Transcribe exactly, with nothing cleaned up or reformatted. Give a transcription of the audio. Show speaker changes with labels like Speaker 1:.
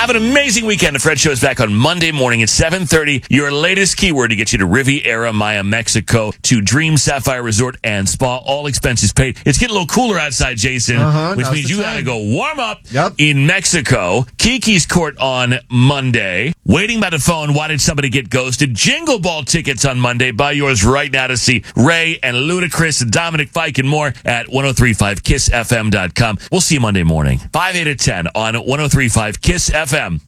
Speaker 1: Have an amazing weekend. The Fred Show is back on Monday morning at seven thirty. Your latest keyword to get you to Riviera Maya, Mexico, to Dream Sapphire Resort and Spa. All expenses paid. It's getting a little cooler outside, Jason,
Speaker 2: uh-huh,
Speaker 1: which means you got to go warm up
Speaker 2: yep.
Speaker 1: in Mexico. Kiki's Court on Monday. Waiting by the phone. Why did somebody get ghosted? Jingle Ball tickets on Monday. Buy yours right now to see Ray and Ludacris and Dominic Fike and more at ten thirty-five kiss f m dot com. We'll see you Monday morning, five, eight, to ten on ten thirty-five Kiss F M.